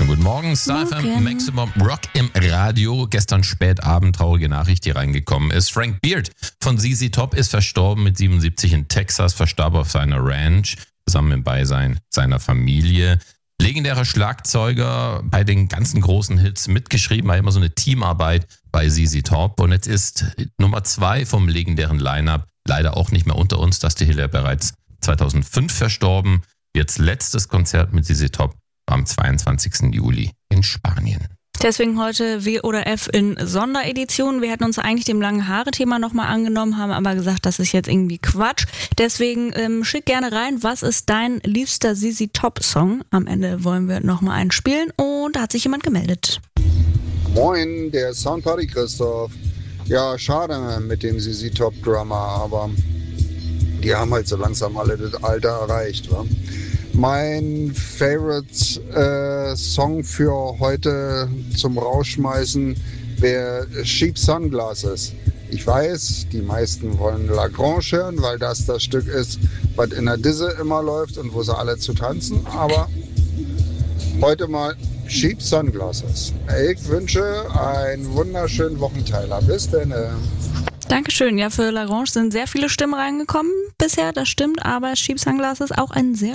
Schönen guten Morgen. Star FM Maximum Rock im Radio. Gestern spätabend traurige Nachricht, die reingekommen ist. Frank Beard von ZZ Top ist verstorben mit 77 in Texas, verstarb auf seiner Ranch, zusammen im Beisein seiner Familie. Legendärer Schlagzeuger, bei den ganzen großen Hits mitgeschrieben, war immer so eine Teamarbeit bei ZZ Top. Und jetzt ist Nummer 2 vom legendären Line-Up leider auch nicht mehr unter uns. Dusty Hill bereits 2005 verstorben. Jetzt letztes Konzert mit ZZ Top am 22. Juli in Spanien. Deswegen heute W oder F in Sonderedition. Wir hätten uns eigentlich dem langen Haare-Thema nochmal angenommen, haben aber gesagt, das ist jetzt irgendwie Quatsch. Deswegen schick gerne rein, was ist dein liebster ZZ Top-Song? Am Ende wollen wir nochmal einen spielen und da hat sich jemand gemeldet. Moin, der Soundparty Christoph. Ja, schade mit dem ZZ Top Drummer, aber die haben halt so langsam alle das Alter erreicht, wa? Mein Favorite Song für heute zum Rausschmeißen wäre Cheap Sunglasses. Ich weiß, die meisten wollen La Grange hören, weil das Stück ist, was in der Disse immer läuft und wo sie alle zu tanzen. Aber heute mal Cheap Sunglasses. Ich wünsche einen wunderschönen Wochenteiler. Bis dann. Dankeschön. Ja, für La Grange sind sehr viele Stimmen reingekommen bisher, das stimmt, aber Cheap Sunglasses auch ein sehr